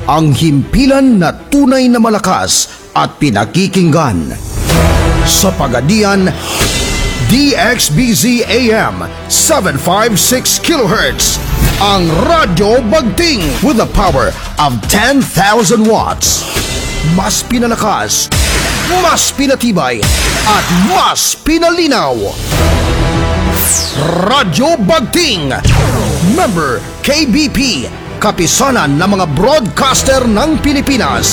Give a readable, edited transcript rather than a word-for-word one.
ang himpilan na tunay na malakas at pinakikinggan. Sa Pagadian, DXBZ AM 756 kHz, ang Radyo Bagting with the power of 10,000 watts. Mas pinalakas, mas pinatibay, at mas pinalinaw. Radyo Bagting, member KBP, kapisanan ng mga broadcaster ng Pilipinas.